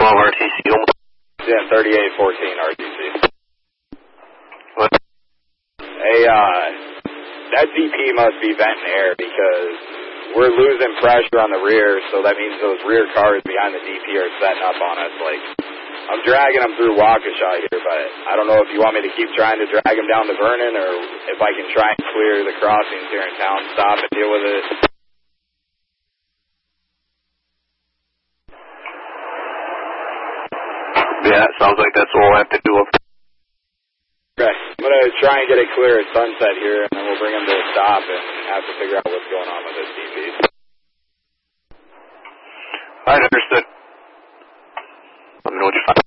RTC. Yeah, 3814 RTC. What? Hey, that DP must be venting air because we're losing pressure on the rear, so that means those rear cars behind the DP are setting up on us. Like, I'm dragging them through Waukesha here, but I don't know if you want me to keep trying to drag them down to Vernon or if I can try and clear the crossings here in town, stop and deal with it. Yeah, it sounds like that's what we'll have to do. Okay, I'm going to try and get it clear at Sunset here, and then we'll bring them to a stop and have to figure out what's going on with this DP. Alright, understood. Let me know what you find.